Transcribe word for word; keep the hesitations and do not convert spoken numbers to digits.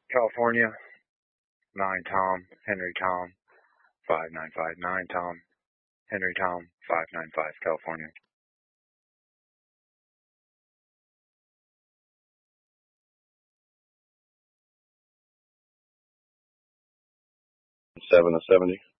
California, nine Tom, Henry Tom, five nine five nine Tom, Henry Tom, five nine five, California. seven to seventy.